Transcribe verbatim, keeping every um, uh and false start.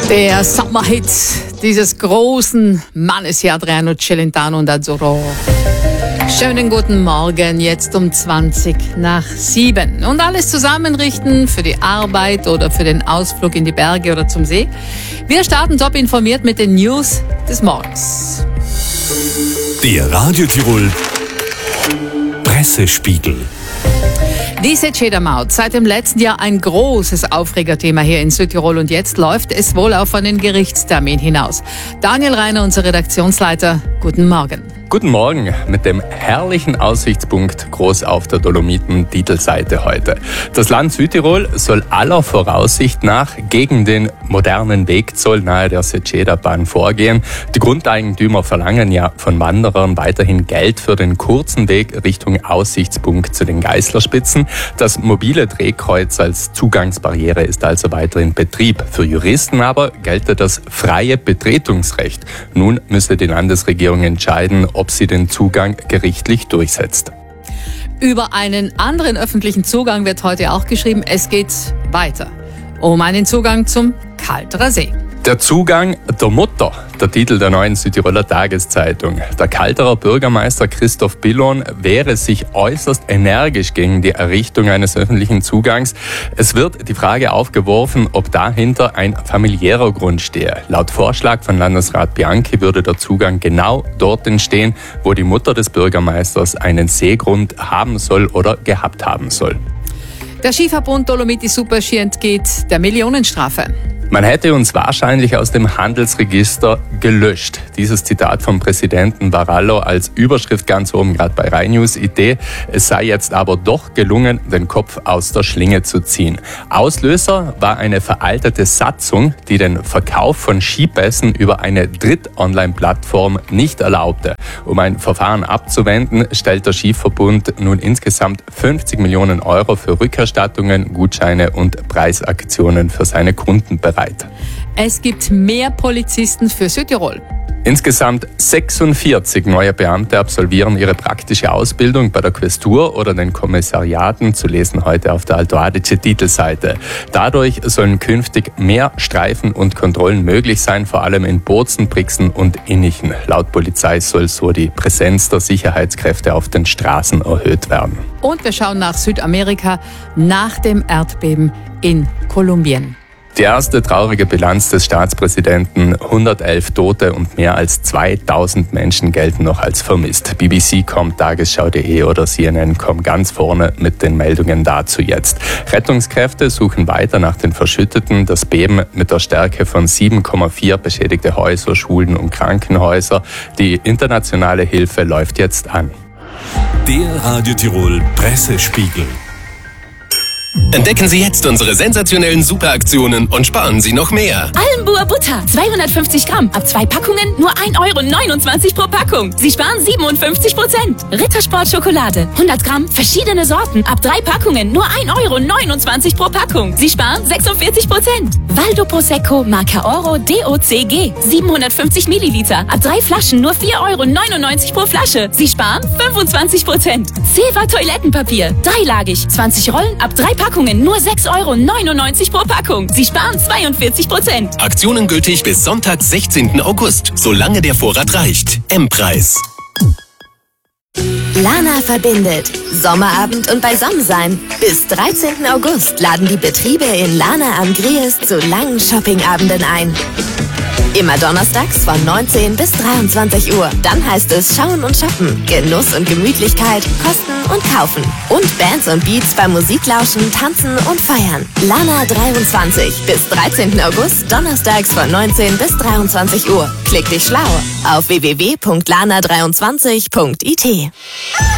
Der Sommerhit dieses großen Mannes hier, Adriano Celentano und Azzurro. Schönen guten Morgen, jetzt um zwanzig nach sieben. Und alles zusammenrichten für die Arbeit oder für den Ausflug in die Berge oder zum See. Wir starten top informiert mit den News des Morgens. Der Radio Tirol Pressespiegel. Die Seceda-Maut, seit dem letzten Jahr ein großes Aufregerthema hier in Südtirol und jetzt läuft es wohl auf einen Gerichtstermin hinaus. Daniel Reiner, unser Redaktionsleiter, guten Morgen. Guten Morgen mit dem herrlichen Aussichtspunkt groß auf der Dolomiten-Titelseite heute. Das Land Südtirol soll aller Voraussicht nach gegen den modernen Wegzoll nahe der Seceda-Bahn vorgehen. Die Grundeigentümer verlangen ja von Wanderern weiterhin Geld für den kurzen Weg Richtung Aussichtspunkt zu den Geißlerspitzen. Das mobile Drehkreuz als Zugangsbarriere ist also weiter in Betrieb. Für Juristen aber gelte das freie Betretungsrecht. Nun müsse die Landesregierung entscheiden, ob sie den Zugang gerichtlich durchsetzt. Über einen anderen öffentlichen Zugang wird heute auch geschrieben. Es geht weiter um einen Zugang zum Kalterer See. Der Zugang der Mutter, der Titel der neuen Südtiroler Tageszeitung. Der Kalterer Bürgermeister Christoph Billon wehre sich äußerst energisch gegen die Errichtung eines öffentlichen Zugangs. Es wird die Frage aufgeworfen, ob dahinter ein familiärer Grund stehe. Laut Vorschlag von Landesrat Bianchi würde der Zugang genau dort entstehen, wo die Mutter des Bürgermeisters einen Seegrund haben soll oder gehabt haben soll. Der Skiverbund Dolomiti Superski entgeht der Millionenstrafe. Man hätte uns wahrscheinlich aus dem Handelsregister gelöscht. Dieses Zitat vom Präsidenten Varallo als Überschrift ganz oben, gerade bei Rai News Idee. Es sei jetzt aber doch gelungen, den Kopf aus der Schlinge zu ziehen. Auslöser war eine veraltete Satzung, die den Verkauf von Skipässen über eine Dritt-Online-Plattform nicht erlaubte. Um ein Verfahren abzuwenden, stellt der Skiverbund nun insgesamt fünfzig Millionen Euro für Rückerstattungen, Gutscheine und Preisaktionen für seine Kunden bereit. Es gibt mehr Polizisten für Südtirol. Insgesamt sechsundvierzig neue Beamte absolvieren ihre praktische Ausbildung bei der Questur oder den Kommissariaten, zu lesen heute auf der Alto Adige-Titelseite. Dadurch sollen künftig mehr Streifen und Kontrollen möglich sein, vor allem in Bozen, Brixen und Innichen. Laut Polizei soll so die Präsenz der Sicherheitskräfte auf den Straßen erhöht werden. Und wir schauen nach Südamerika nach dem Erdbeben in Kolumbien. Die erste traurige Bilanz des Staatspräsidenten, hundertelf Tote und mehr als zweitausend Menschen gelten noch als vermisst. B B C Punkt com, Tagesschau Punkt de oder C N N Punkt com ganz vorne mit den Meldungen dazu jetzt. Rettungskräfte suchen weiter nach den Verschütteten. Das Beben mit der Stärke von sieben Komma vier beschädigte Häuser, Schulen und Krankenhäuser. Die internationale Hilfe läuft jetzt an. Der Radio Tirol Pressespiegel. Entdecken Sie jetzt unsere sensationellen Superaktionen und sparen Sie noch mehr. Almbuer Butter, zweihundertfünfzig Gramm, ab zwei Packungen nur ein Euro neunundzwanzig pro Packung. Sie sparen siebenundfünfzig Prozent. Rittersport Schokolade, hundert Gramm, verschiedene Sorten, ab drei Packungen nur ein Euro neunundzwanzig pro Packung. Sie sparen sechsundvierzig Prozent. Valdo Prosecco, Marca Oro D O C G, siebenhundertfünfzig Milliliter, ab drei Flaschen nur vier Euro neunundneunzig pro Flasche. Sie sparen fünfundzwanzig Prozent. Zewa Toilettenpapier, dreilagig, zwanzig Rollen, ab drei Packungen nur sechs Euro neunundneunzig pro Packung. Sie sparen zweiundvierzig Prozent. Aktionen gültig bis Sonntag, sechzehnten August, solange der Vorrat reicht. M-Preis. Lana verbindet. Sommerabend und Beisammensein. Bis dreizehnten August laden die Betriebe in Lana am Gries zu langen Shoppingabenden ein. Immer donnerstags von neunzehn bis dreiundzwanzig Uhr. Dann heißt es Schauen und Shoppen, Genuss und Gemütlichkeit, Kosten und Kaufen. Und Bands und Beats beim Musiklauschen, Tanzen und Feiern. Lana dreiundzwanzig bis dreizehnten August, donnerstags von neunzehn bis dreiundzwanzig Uhr. Klick dich schlau auf w w w Punkt lana dreiundzwanzig Punkt i t.